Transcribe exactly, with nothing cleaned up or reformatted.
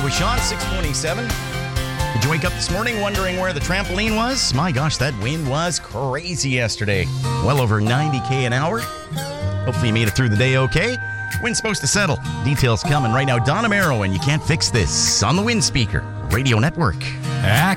with Sean, six twenty-seven. Did you wake up this morning wondering where the trampoline was? My gosh, that wind was crazy yesterday. Well over ninety k an hour. Hopefully you made it through the day okay. Wind's supposed to settle. Details coming right now. Donna Merrow and You Can't Fix This on the Wind Speaker Radio Network. Act